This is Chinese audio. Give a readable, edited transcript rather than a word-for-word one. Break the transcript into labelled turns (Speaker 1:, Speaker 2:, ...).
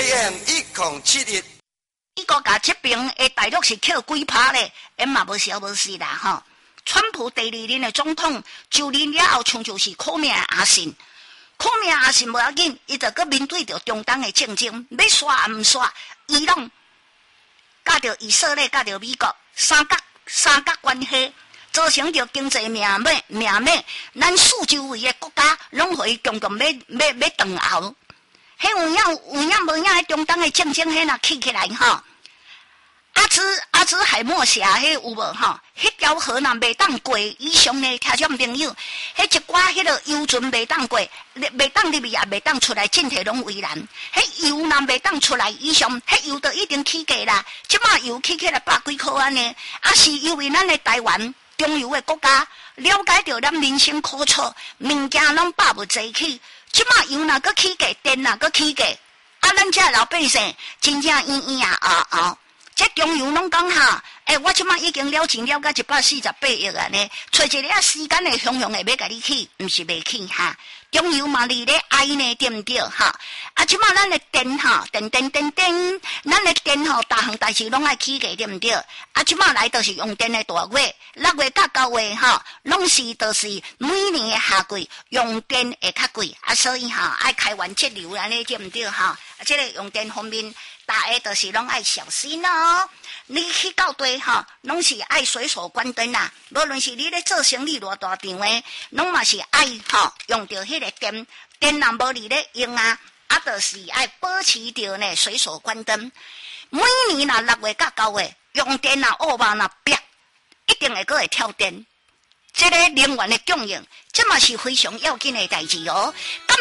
Speaker 1: AM 1071。
Speaker 2: 美国甲这边的大陆是扣几趴咧？嘛无消无息啦吼。川普第二任的总统就任了后，像就是苦命阿信。苦命阿信无要紧，伊就搁面对着中东的竞争，要刷也毋刷，伊拢甲着以色列、甲着美国三角关系，造成着经济命脉，咱四周围的国家拢互伊共要断后。迄有影无影迄中东的竞争，迄若起起来吼。阿兹海默峡迄有无吼？迄条河若袂当过以上呢，听众朋友，迄一寡迄个油船袂当过，袂当入去也袂当出来，整体拢围栏。迄油若袂当出来以上，迄油就一定起价啦。即马油起来100几块安尼，是因为咱的台湾中游的国家了解到咱民生苦楚，物件拢百无济起。即马油若搁起价，电若搁起价，咱遮老百姓真正咿这中油拢讲哈，我即马已经了钱了到148亿啊呢，找一个时间的雄雄的要甲你去，毋是袂去哈。中油嘛你咧爱呢对毋对哈？即马咱的电哈，电，咱的电吼，大项代志拢爱起价对毋对？即马来就是用电的大月，6月到9月哈，拢是就是每年的夏季用电会较贵，所以哈爱开源节流安尼对毋对哈？这个用电方面。大家就是拢爱小心哦！你去到地吼，拢是爱随手关灯啦。无论是你咧做生意偌大场诶，拢嘛是爱吼用着迄个电，电若无你咧用啊，就是爱保持着呢随手关灯。每年若6月到9月，用电若恶嘛若逼，一定会会跳电。这个能源的供应，这嘛是非常要紧的代志哦。